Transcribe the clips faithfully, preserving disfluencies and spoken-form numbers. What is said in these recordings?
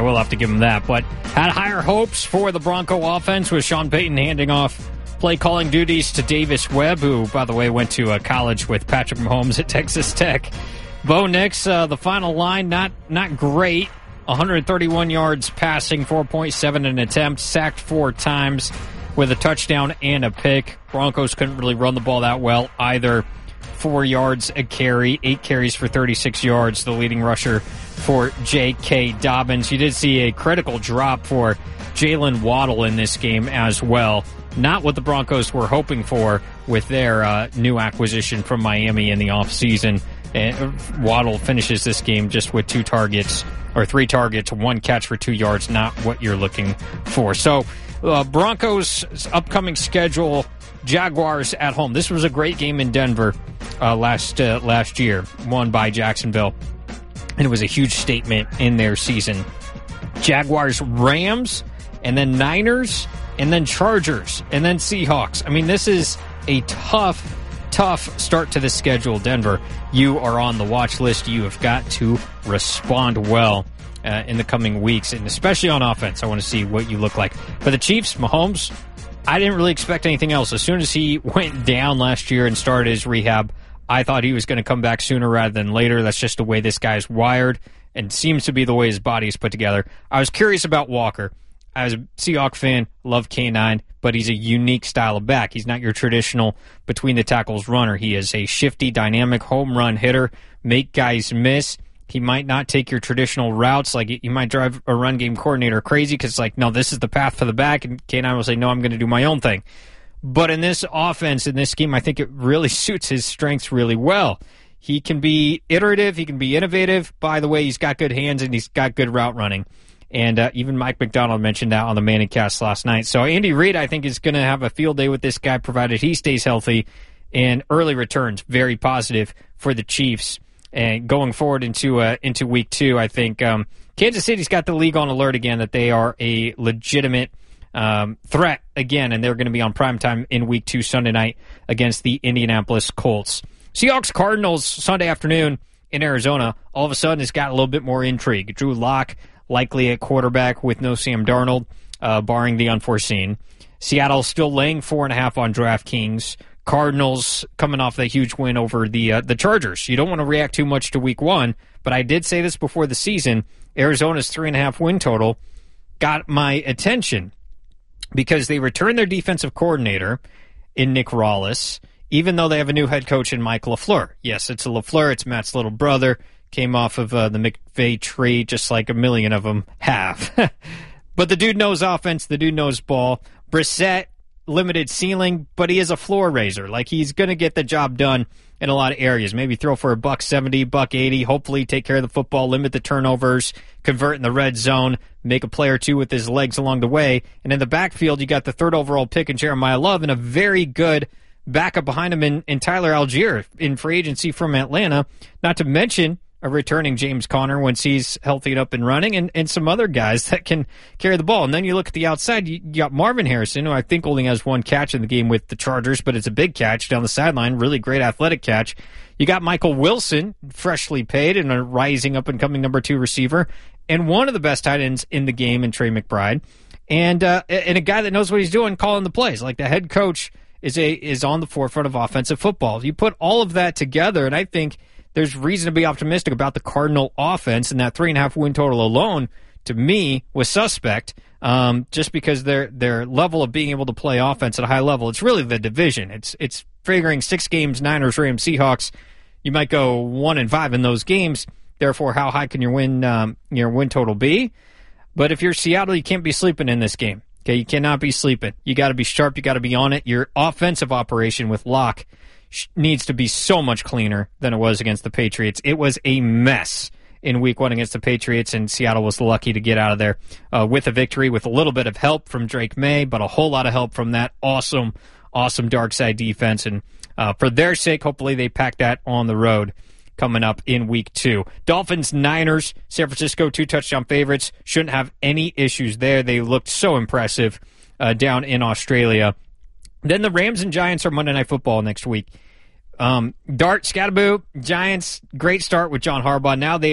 will have to give him that. But had higher hopes for the Bronco offense with Sean Payton handing off play calling duties to Davis Webb, who, by the way, went to uh, college with Patrick Mahomes at Texas Tech. Bo Nix, uh, the final line, not not great. one hundred thirty-one yards passing, four point seven an attempt, sacked four times with a touchdown and a pick. Broncos couldn't really run the ball that well either. Four yards a carry, eight carries for thirty-six yards, the leading rusher for J K. Dobbins. You did see a critical drop for Jalen Waddle in this game as well. Not what the Broncos were hoping for with their uh, new acquisition from Miami in the offseason. And Waddle finishes this game just with two targets, or three targets, one catch for two yards, not what you're looking for. So, uh, Broncos' upcoming schedule, Jaguars at home. This was a great game in Denver uh, last uh, last year, won by Jacksonville. And it was a huge statement in their season. Jaguars, Rams, and then Niners, and then Chargers, and then Seahawks. I mean, this is a tough, tough start to the schedule, Denver. You are on the watch list. You have got to respond well uh, in the coming weeks, and especially on offense. I want to see what you look like. For the Chiefs, Mahomes, I didn't really expect anything else. As soon as he went down last year and started his rehab, I thought he was going to come back sooner rather than later. That's just the way this guy's wired and seems to be the way his body is put together. I was curious about Walker. I was a Seahawks fan, love K nine, but he's a unique style of back. He's not your traditional between-the-tackles runner. He is a shifty, dynamic home run hitter, make guys miss. He might not take your traditional routes. Like, you might drive a run game coordinator crazy because, like, no, this is the path for the back, and K nine will say, no, I'm going to do my own thing. But in this offense, in this scheme, I think it really suits his strengths really well. He can be iterative. He can be innovative. By the way, he's got good hands, and he's got good route running. And uh, even Mike McDonald mentioned that on the Manning Cast last night. So Andy Reid, I think, is going to have a field day with this guy, provided he stays healthy. And early returns, very positive for the Chiefs. And going forward into uh, into week two, I think um, Kansas City's got the league on alert again that they are a legitimate um, threat again, and they're going to be on primetime in week two Sunday night against the Indianapolis Colts. Seahawks Cardinals Sunday afternoon in Arizona. All of a sudden, it's got a little bit more intrigue. Drew Lock likely at quarterback with no Sam Darnold, uh, barring the unforeseen. Seattle still laying four and a half on DraftKings. Cardinals coming off that huge win over the uh, the Chargers. You don't want to react too much to week one, but I did say this before the season. Arizona's three and a half win total got my attention because they returned their defensive coordinator in Nick Rallis, even though they have a new head coach in Mike LaFleur. Yes, it's a LaFleur. It's Matt's little brother. Came off of uh, the McVay tree, just like a million of them have. But the dude knows offense. The dude knows ball. Brissett, limited ceiling, but he is a floor raiser. Like, he's going to get the job done in a lot of areas. Maybe throw for a buck seventy, buck eighty. Hopefully take care of the football, limit the turnovers, convert in the red zone, make a play or two with his legs along the way. And in the backfield, you got the third overall pick in Jeremiah Love and a very good backup behind him in, in Tyler Algier in free agency from Atlanta. Not to mention a returning James Conner once he's healthy and up and running, and, and some other guys that can carry the ball. And then you look at the outside, you, you got Marvin Harrison, who I think only has one catch in the game with the Chargers, but it's a big catch down the sideline, really great athletic catch. You got Michael Wilson, freshly paid and a rising up-and-coming number two receiver, and one of the best tight ends in the game in Trey McBride, and uh, and a guy that knows what he's doing calling the plays. Like, the head coach is a is on the forefront of offensive football. You put all of that together, and I think there's reason to be optimistic about the Cardinal offense, and that three and a half win total alone, to me, was suspect, um, just because their their level of being able to play offense at a high level. It's really the division. It's it's figuring six games, Niners, Rams, Seahawks. You might go one and five in those games. Therefore, how high can your win um, your win total be? But if you're Seattle, you can't be sleeping in this game. Okay, you cannot be sleeping. You got to be sharp. You got to be on it. Your offensive operation with Locke needs to be so much cleaner than it was against the Patriots. It was a mess in week one against the Patriots, and Seattle was lucky to get out of there uh, with a victory, with a little bit of help from Drake May, but a whole lot of help from that awesome, awesome dark side defense. And uh, for their sake, hopefully they pack that on the road coming up in week two. Dolphins, Niners, San Francisco, two touchdown favorites. Shouldn't have any issues there. They looked so impressive uh, down in Australia. Then the Rams and Giants are Monday Night Football next week. Um, Dart, Scatterboo, Giants, great start with John Harbaugh. Now they are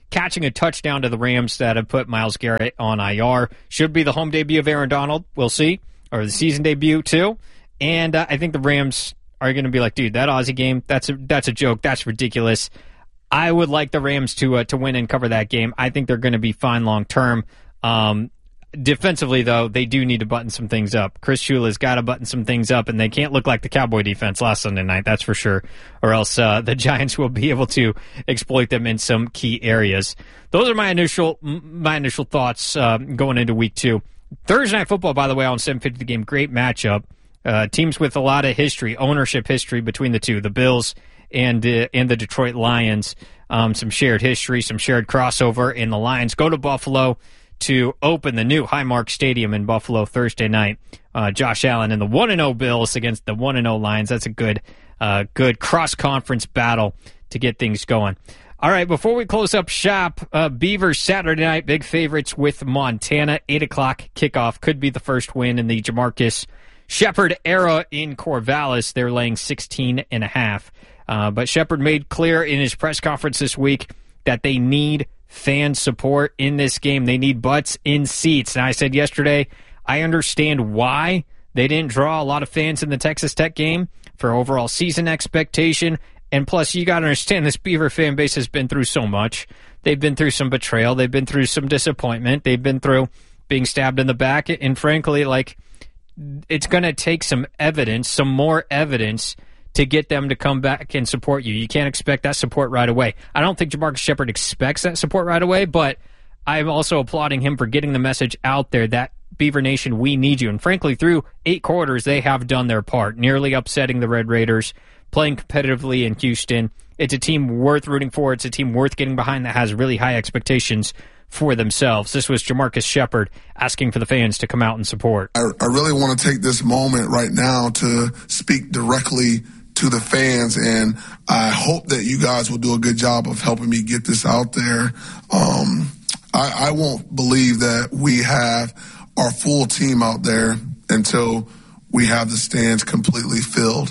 catching a touchdown to the Rams that have put Myles Garrett on I R. Should be the home debut of Aaron Donald. We'll see. Or the season debut, too. And uh, I think the Rams are going to be like, dude, that Aussie game, that's a, that's a joke. That's ridiculous. I would like the Rams to uh, to win and cover that game. I think they're going to be fine long term. Um, defensively, though, they do need to button some things up. Chris Shula's got to button some things up, and they can't look like the Cowboy defense last Sunday night, that's for sure, or else uh, the Giants will be able to exploit them in some key areas. Those are my initial my initial thoughts uh, going into week two. Thursday Night Football, by the way, on seven fifty The Game, great matchup. Uh, teams with a lot of history, ownership history between the two, the Bills and uh, and the Detroit Lions. Um, some shared history, some shared crossover, and the Lions go to Buffalo to open the new Highmark Stadium in Buffalo Thursday night. Uh, Josh Allen and the one and oh Bills against the one and oh Lions. That's a good, uh, good cross-conference battle to get things going. All right, before we close up shop, uh, Beavers Saturday night, big favorites with Montana. eight o'clock kickoff could be the first win in the Jamarcus Shepard era in Corvallis. They're laying sixteen and a half. Uh, but Shepard made clear in his press conference this week that they need fan support in this game. They need butts in seats. And I said yesterday, I understand why they didn't draw a lot of fans in the Texas Tech game for overall season expectation. And plus, you got to understand, this Beaver fan base has been through so much. They've been through some betrayal. They've been through some disappointment. They've been through being stabbed in the back. And frankly, like, it's going to take some evidence, some more evidence, to get them to come back and support you. You can't expect that support right away. I don't think Jamarcus Shepard expects that support right away, but I'm also applauding him for getting the message out there that Beaver Nation, we need you. And frankly, through eight quarters, they have done their part, nearly upsetting the Red Raiders, playing competitively in Houston. It's a team worth rooting for. It's a team worth getting behind that has really high expectations for themselves. This was Jamarcus Shepard asking for the fans to come out and support. I, I really want to take this moment right now to speak directly to the fans, and I hope that you guys will do a good job of helping me get this out there. Um, I, I won't believe that we have our full team out there until we have the stands completely filled.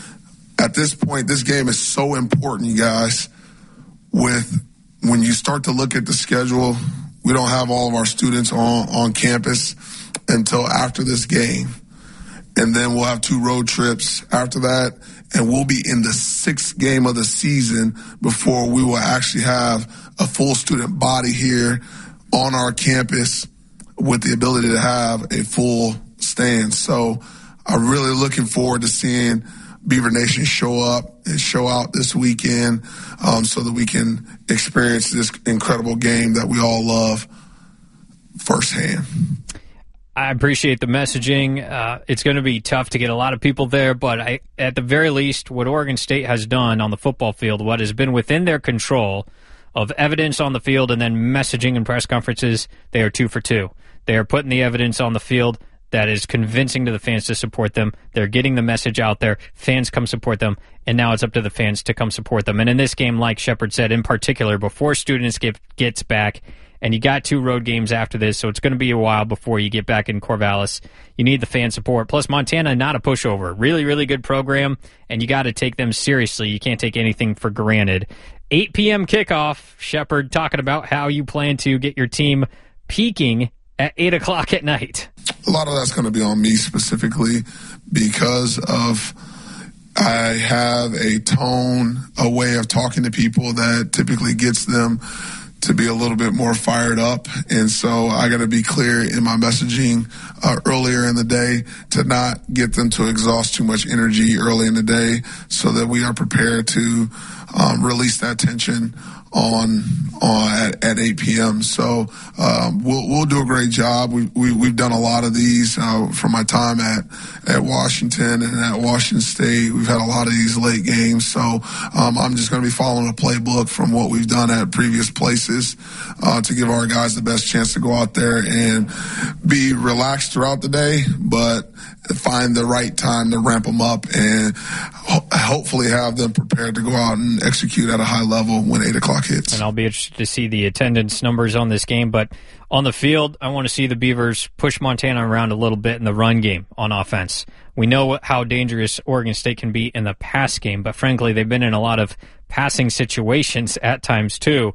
At this point, this game is so important, you guys. With when you start to look at the schedule, we don't have all of our students on, on campus until after this game. And then we'll have two road trips after that, and we'll be in the sixth game of the season before we will actually have a full student body here on our campus with the ability to have a full stand. So I'm really looking forward to seeing Beaver Nation show up and show out this weekend um, so that we can experience this incredible game that we all love firsthand. I appreciate the messaging. Uh, it's going to be tough to get a lot of people there, but I, at the very least, what Oregon State has done on the football field, what has been within their control of evidence on the field and then messaging and press conferences, they are two for two. They are putting the evidence on the field that is convincing to the fans to support them. They're getting the message out there. Fans come support them, and now it's up to the fans to come support them. And in this game, like Shepard said, in particular, before Students get, gets back, and you got two road games after this, so it's going to be a while before you get back in Corvallis. You need the fan support. Plus, Montana, not a pushover. Really, really good program, and you got to take them seriously. You can't take anything for granted. eight p.m. kickoff. Shepard talking about how you plan to get your team peaking at eight o'clock at night. A lot of that's going to be on me specifically because of I have a tone, a way of talking to people that typically gets them to be a little bit more fired up. And so I got to be clear in my messaging uh, earlier in the day to not get them to exhaust too much energy early in the day so that we are prepared to um, release that tension on, on at, at eight p.m. So um, we'll we'll do a great job. We, we we've done a lot of these uh, from my time at at Washington and at Washington State. We've had a lot of these late games. So um, I'm just going to be following a playbook from what we've done at previous places uh, to give our guys the best chance to go out there and be relaxed throughout the day, but find the right time to ramp them up and ho- hopefully have them prepared to go out and execute at a high level when eight o'clock hits. And I'll be interested to see the attendance numbers on this game, but on the field, I want to see the Beavers push Montana around a little bit in the run game on offense. We know how dangerous Oregon State can be in the pass game, but frankly, they've been in a lot of passing situations at times too.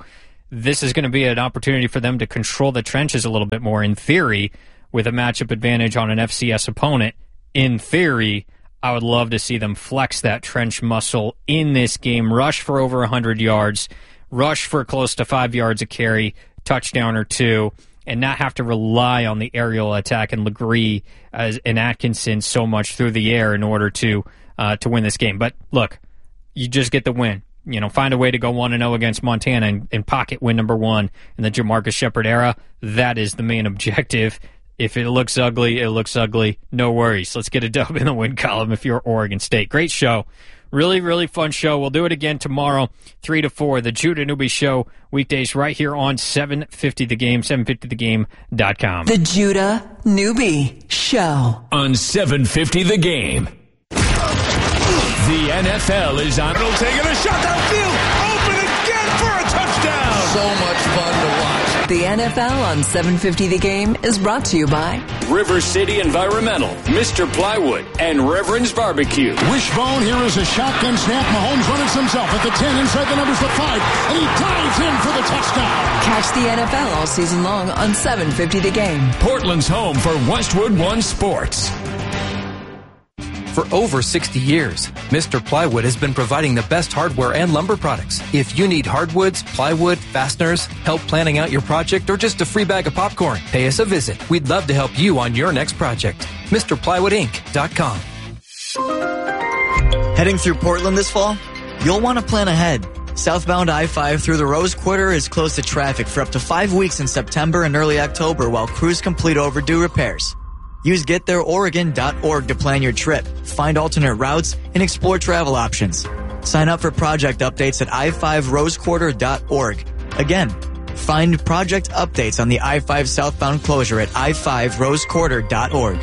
this is going to be an opportunity for them to control the trenches a little bit more, in theory, with a matchup advantage on an F C S opponent. In theory, I would love to see them flex that trench muscle in this game, rush for over one hundred yards, rush for close to five yards a carry, touchdown or two, and not have to rely on the aerial attack and Legree as, and Atkinson so much through the air in order to uh, to win this game. But look, you just get the win. You know, find a way to go one and oh against Montana and, and pocket win number one in the Jamarcus Shepard era. That is the main objective. If it looks ugly, it looks ugly. No worries. Let's get a dub in the win column if you're Oregon State. Great show. Really, really fun show. We'll do it again tomorrow, three to four. The Judah Newby Show, weekdays right here on seven fifty The Game, seven fifty the game dot com. The Judah Newby Show. On seven fifty The Game. The N F L is on. It'll take it a shot downfield. Open again for a touchdown. So much fun to watch. The N F L on seven fifty The Game is brought to you by River City Environmental, Mister Plywood, and Reverend's Barbecue. Wishbone, here is a shotgun snap. Mahomes runs himself at the ten, inside the numbers, the five, and he dives in for the touchdown. Catch the N F L all season long on seven fifty The Game. Portland's home for Westwood One Sports. For over sixty years, Mister Plywood has been providing the best hardware and lumber products. If you need hardwoods, plywood, fasteners, help planning out your project, or just a free bag of popcorn, pay us a visit. We'd love to help you on your next project. Mr Plywood Inc dot com. Heading through Portland this fall? You'll want to plan ahead. Southbound I five through the Rose Quarter is closed to traffic for up to five weeks in September and early October while crews complete overdue repairs. Use get there oregon dot org to plan your trip, find alternate routes, and explore travel options. Sign up for project updates at i five rose quarter dot org. Again, find project updates on the I five southbound closure at i five rose quarter dot org.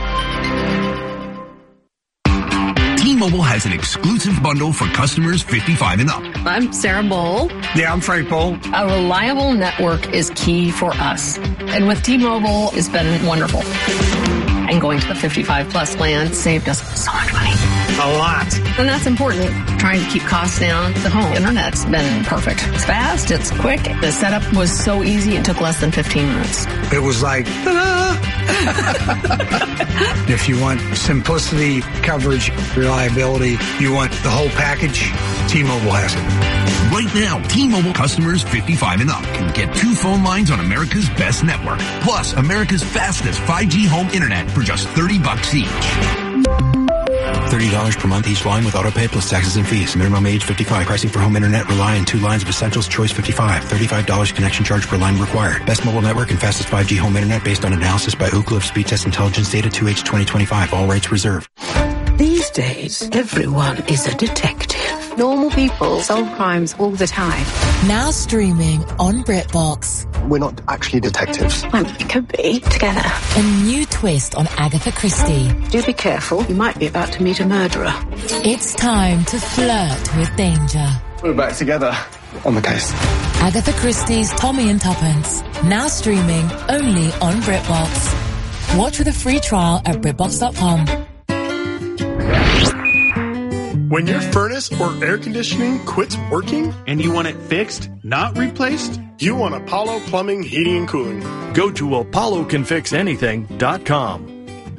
T-Mobile has an exclusive bundle for customers fifty-five and up. I'm Sarah Bowl. Yeah, I'm Frank Bowl. A reliable network is key for us. And with T-Mobile, it's been wonderful. And going to the fifty-five plus plan saved us so much money. A lot. And that's important. Trying to keep costs down. The home internet's been perfect. It's fast. It's quick. The setup was so easy. It took less than fifteen minutes. It was like, ta-da! If you want simplicity, coverage, reliability, you want the whole package, T-Mobile has it. Right now, T-Mobile customers fifty-five and up can get two phone lines on America's best network, plus America's fastest five G home internet for just thirty bucks each. thirty dollars per month each line with autopay plus taxes and fees. Minimum age fifty-five. Pricing for home internet rely on two lines of Essentials Choice fifty-five. thirty-five dollars connection charge per line required. Best mobile network and fastest five G home internet based on analysis by Ookla of Speed Test Intelligence data two H twenty twenty-five. All rights reserved. These days, everyone is a detective. Normal people solve crimes all the time. Now streaming on BritBox. We're not actually detectives. Well, we could be together. A new twist on Agatha Christie. Do be careful. You might be about to meet a murderer. It's time to flirt with danger. We're back together on the case. Agatha Christie's Tommy and Tuppence. Now streaming only on BritBox. Watch with a free trial at BritBox dot com. When your furnace or air conditioning quits working and you want it fixed, not replaced, you want Apollo Plumbing, Heating, and Cooling. Go to apollo can fix anything dot com.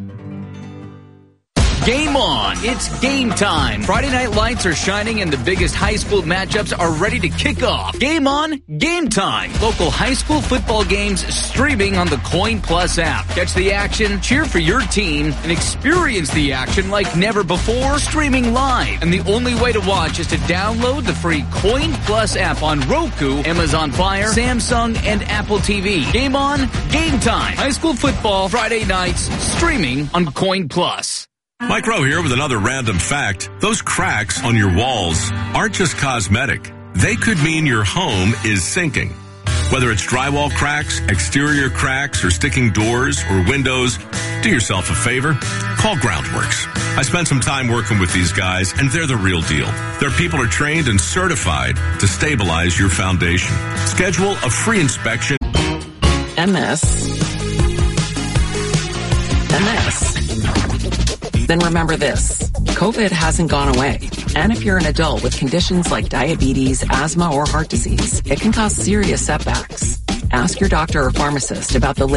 Game on. It's game time. Friday night lights are shining and the biggest high school matchups are ready to kick off. Game on, game time. Local high school football games streaming on the Coin Plus app. Catch the action, cheer for your team, and experience the action like never before streaming live. And the only way to watch is to download the free Coin Plus app on Roku, Amazon Fire, Samsung, and Apple T V. Game on, game time. High school football Friday nights streaming on Coin Plus. Mike Rowe here with another random fact. Those cracks on your walls aren't just cosmetic. They could mean your home is sinking. Whether it's drywall cracks, exterior cracks, or sticking doors or windows, do yourself a favor. Call Groundworks. I spent some time working with these guys, and they're the real deal. Their people are trained and certified to stabilize your foundation. Schedule a free inspection. M S. M S. Then remember this. COVID hasn't gone away. And if you're an adult with conditions like diabetes, asthma, or heart disease, it can cause serious setbacks. Ask your doctor or pharmacist about the latest